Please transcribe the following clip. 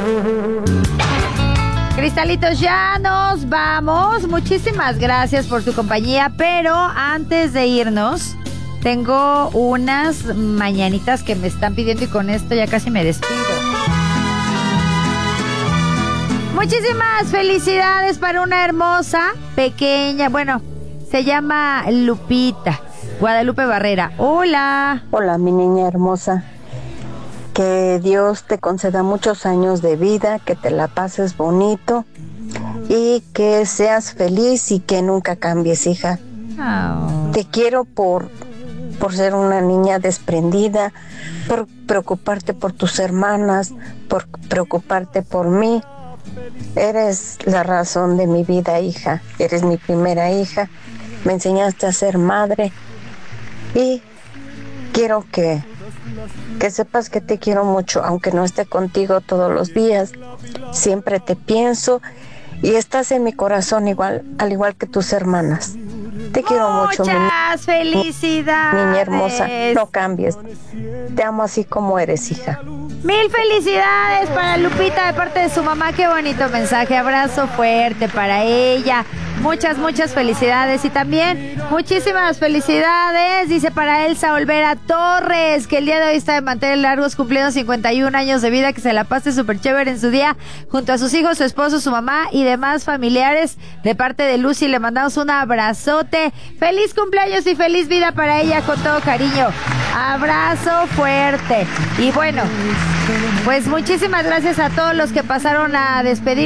Cristalitos, ya nos vamos. Muchísimas gracias por tu compañía, pero antes de irnos, tengo unas mañanitas que me están pidiendo y con esto ya casi me despido. Muchísimas felicidades para una hermosa, pequeña, bueno, se llama Lupita, Guadalupe Barrera. Hola. Hola, mi niña hermosa. Que Dios te conceda muchos años de vida, que te la pases bonito y que seas feliz y que nunca cambies, hija. Oh. Te quiero por ser una niña desprendida, por preocuparte por tus hermanas, por preocuparte por mí. Eres la razón de mi vida, hija. Eres mi primera hija. Me enseñaste a ser madre y quiero que sepas que te quiero mucho, aunque no esté contigo todos los días. Siempre te pienso y estás en mi corazón al igual que tus hermanas. Te quiero mucho, muchas felicidades, niña hermosa. No cambies. Te amo así como eres, hija. Mil felicidades para Lupita de parte de su mamá. Qué bonito mensaje. Abrazo fuerte para ella. Muchas felicidades. Y también muchísimas felicidades, dice, para Elsa Olvera Torres, que el día de hoy está de mantener largos, cumpliendo 51 años de vida. Que se la pase súper chévere en su día junto a sus hijos, su esposo, su mamá y demás familiares. De parte de Lucy le mandamos un abrazote. Feliz cumpleaños y feliz vida para ella con todo cariño. Abrazo fuerte. Y bueno, pues muchísimas gracias a todos los que pasaron a despedir